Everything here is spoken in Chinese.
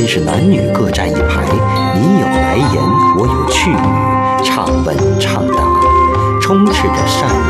便是男女各站一排，你有来言，我有去语，唱问唱答，充斥着善